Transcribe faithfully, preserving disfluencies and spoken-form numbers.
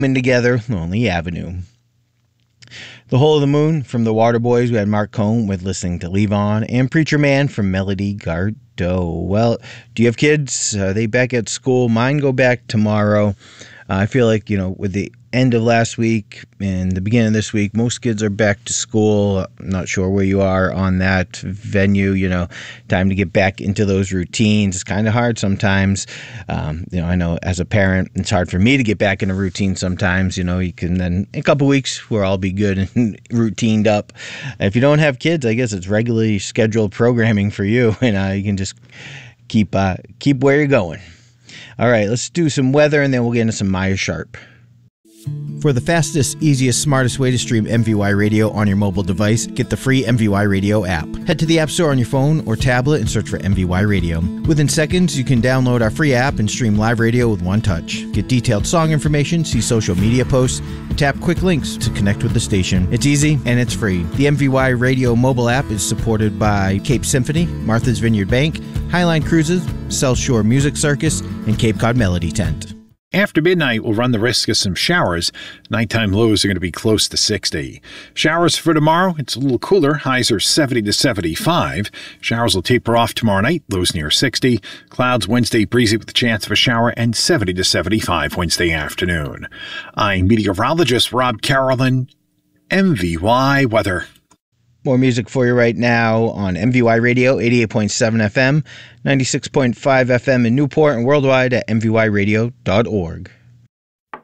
Together, Lonely Avenue. The Hole of the Moon from the Waterboys. We had Mark Cohn with Listening to Levon, and Preacher Man from Melody Gardot. Well, do you have kids? Are they back at school? Mine go back tomorrow. Uh, I feel like, you know, with the end of last week and the beginning of this week, most kids are back to school. I'm not sure where you are on that venue, you know, time to get back into those routines. It's kind of hard sometimes. Um, you know, I know as a parent, it's hard for me to get back in a routine sometimes. You know, you can then, in a couple weeks, we'll all be good and routined up. If you don't have kids, I guess it's regularly scheduled programming for you, and uh, you can just keep uh, keep where you're going. All right, let's do some weather, and then we'll get into some Maya Sharp. For the fastest, easiest, smartest way to stream M V Y Radio on your mobile device, get the free M V Y Radio app. Head to the App Store on your phone or tablet and search for M V Y Radio. Within seconds, you can download our free app and stream live radio with one touch. Get detailed song information, see social media posts, and tap quick links to connect with the station. It's easy and it's free. The M V Y Radio mobile app is supported by Cape Symphony, Martha's Vineyard Bank, Highline Cruises, South Shore Music Circus, and Cape Cod Melody Tent. After midnight, we'll run the risk of some showers. Nighttime lows are going to be close to sixty. Showers for tomorrow, it's a little cooler. Highs are seventy to seventy-five. Showers will taper off tomorrow night, lows near sixty. Clouds Wednesday breezy with the chance of a shower, and seventy to seventy-five Wednesday afternoon. I'm meteorologist Rob Carolyn, M V Y Weather. More music for you right now on M V Y Radio, eighty-eight point seven F M, ninety-six point five F M in Newport, and worldwide at M V Y radio dot org.